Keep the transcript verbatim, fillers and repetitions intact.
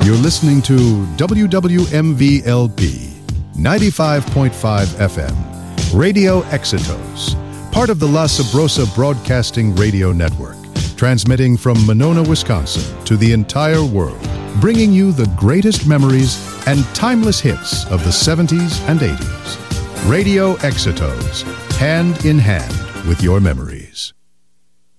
You're listening to W W M V L P ninety-five point five F M, Radio Exitos, part of the La Sabrosa Broadcasting Radio Network, transmitting from Monona, Wisconsin to the entire world, bringing you the greatest memories and timeless hits of the seventies and eighties. Radio Exitos, hand in hand with your memories.